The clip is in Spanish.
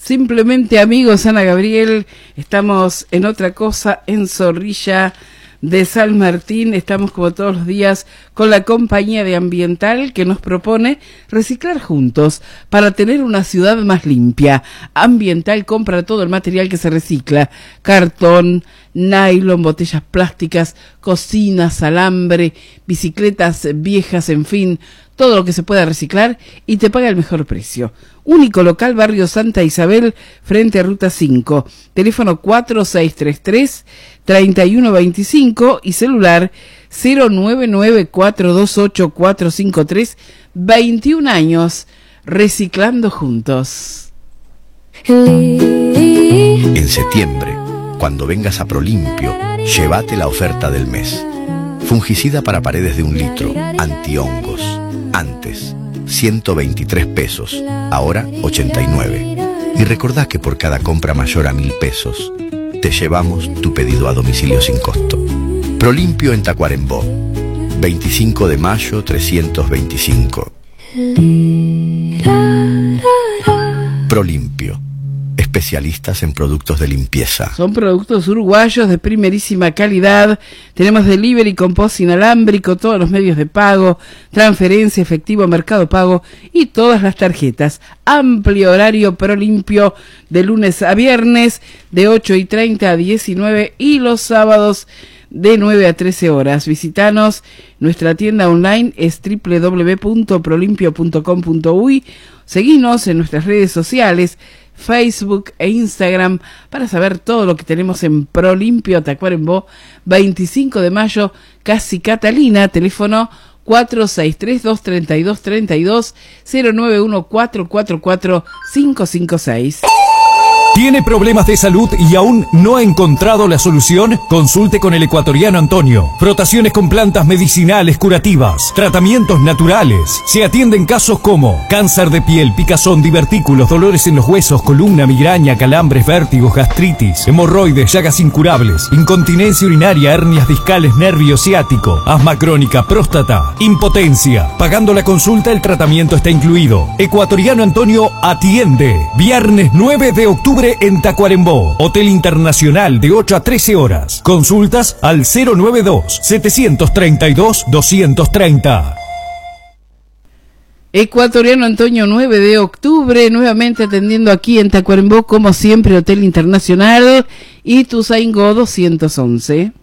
Simplemente amigos, Ana Gabriel, estamos en otra cosa, en Zorrilla de San Martín. Estamos como todos los días con la compañía de Ambiental que nos propone reciclar juntos para tener una ciudad más limpia. Ambiental compra todo el material que se recicla: cartón, nylon, botellas plásticas, cocinas, alambre, bicicletas viejas, en fin, todo lo que se pueda reciclar, y te paga el mejor precio. Único local, barrio Santa Isabel, frente a Ruta 5. Teléfono 4633-3125 y celular 099-428-453. 21 años reciclando juntos. En septiembre, cuando vengas a Prolimpio, llévate la oferta del mes. Fungicida para paredes de 1 litro, antihongos. Antes, 123 pesos, ahora 89. Y recordá que por cada compra mayor a 1.000 pesos, te llevamos tu pedido a domicilio sin costo. Prolimpio en Tacuarembó, 25 de mayo 325. Prolimpio, especialistas en productos de limpieza. Son productos uruguayos de primerísima calidad. Tenemos delivery, compost inalámbrico, todos los medios de pago, transferencia, efectivo, Mercado Pago y todas las tarjetas. Amplio horario Prolimpio de lunes a viernes de 8:30 a 19 y los sábados de 9 a 13 horas. Visítanos, nuestra tienda online es www.prolimpio.com.uy. Seguinos en nuestras redes sociales, Facebook e Instagram, para saber todo lo que tenemos en Prolimpio Tacuarembó, 25 de mayo, Casi Catalina. Teléfono 463-232-32, 091-444-556. ¿Tiene problemas de salud y aún no ha encontrado la solución? Consulte con el ecuatoriano Antonio. Frotaciones con plantas medicinales curativas, tratamientos naturales. Se atienden casos como cáncer de piel, picazón, divertículos, dolores en los huesos, columna, migraña, calambres, vértigos, gastritis, hemorroides, llagas incurables, incontinencia urinaria, hernias discales, nervio ciático, asma crónica, próstata, impotencia. Pagando la consulta, el tratamiento está incluido. Ecuatoriano Antonio atiende. Viernes 9 de octubre en Tacuarembó, Hotel Internacional, de 8 a 13 horas. Consultas al 092-732-230. Ecuatoriano Antonio, 9 de octubre, nuevamente atendiendo aquí en Tacuarembó, como siempre, Hotel Internacional, Ituzaingó 211.